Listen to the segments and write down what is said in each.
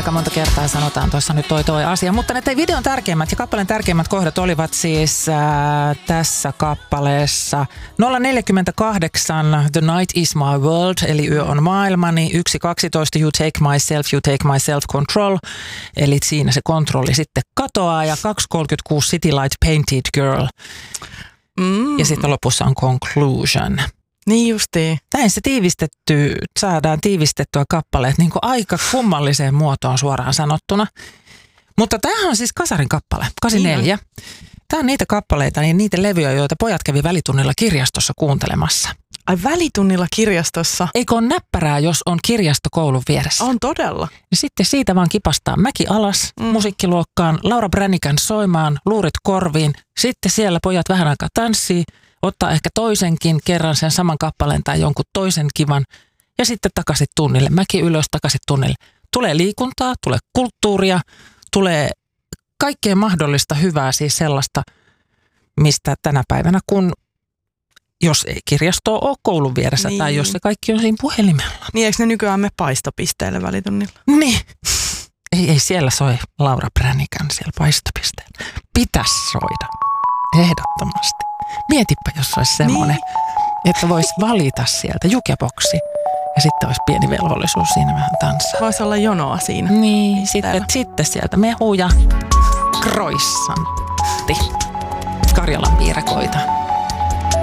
aika monta kertaa sanotaan tuossa nyt toi asia. Mutta ne videon tärkeimmät ja kappaleen tärkeimmät kohdat olivat siis tässä kappaleessa 048 The Night is my world, eli yö on maailmani. 1.12 You take my self-control, eli siinä se kontrolli sitten katoaa. Ja 2.36 City Light Painted Girl. Ja sitten lopussa on Conclusion. Niin justiin. Näin se saadaan tiivistettyä kappaleet niin kuin aika kummalliseen muotoon suoraan sanottuna. Mutta tämähän on siis Kasarin kappale, 84. Tämä on niitä kappaleita, niin niitä levyjä, joita pojat kävi välitunnilla kirjastossa kuuntelemassa. Ai välitunnilla kirjastossa? Eikö ole näppärää, jos on kirjasto koulun vieressä? On todella. Ja sitten siitä vaan kipastaa mäki alas musiikkiluokkaan, Laura Branigan soimaan, luurit korviin. Sitten siellä pojat vähän aikaa tanssii, ottaa ehkä toisenkin kerran sen saman kappaleen tai jonkun toisen kivan. Ja sitten takaisin tunnille, mäki ylös, takaisin tunnille. Tulee liikuntaa, tulee kulttuuria, tulee kaikkea mahdollista hyvää, siis sellaista, mistä tänä päivänä, kun jos ei kirjastoa ole koulun vieressä tai jos se kaikki on siinä puhelimella. Niin eikö ne nykyään me paistopisteelle välitunnilla? Niin. Ei siellä soi Laura Branigan siellä paistopisteellä. Pitäisi soida. Ehdottomasti. Mietipä, jos olisi semmoinen, että voisi valita sieltä jukeboksi. Ja sitten olisi pieni velvollisuus siinä vähän tanssaa. Voisi olla jonoa siinä. Niin, sitten sieltä mehu ja croissantti. Karjalan piirakoita.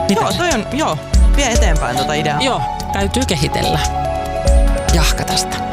Vie eteenpäin tota ideaa. Joo, täytyy kehitellä. Jahka tästä.